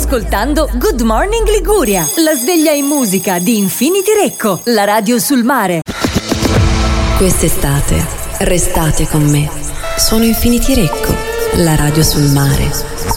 ascoltando Good Morning Liguria, la sveglia in musica di Infinity Recco, la radio sul mare. Quest'estate restate con me. Sono Infinity Recco, la radio sul mare.